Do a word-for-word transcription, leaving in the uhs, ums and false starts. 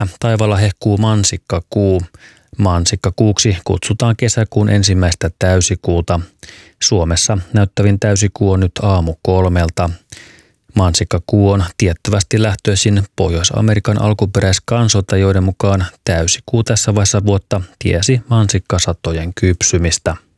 Taivaalla hehkuu mansikkakuu. Mansikkakuuksi kutsutaan kesäkuun ensimmäistä täysikuuta. Suomessa näyttävin täysikuu on nyt aamu kolmelta. Mansikkakuu on tiettävästi lähtöisin Pohjois-Amerikan alkuperäiskansoilta, joiden mukaan täysikuu tässä vaiheessa vuotta tiesi mansikkasatojen kypsymistä.